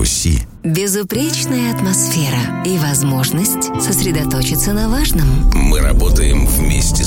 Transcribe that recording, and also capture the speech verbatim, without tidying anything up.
Руси. Безупречная атмосфера и возможность сосредоточиться на важном. Мы работаем вместе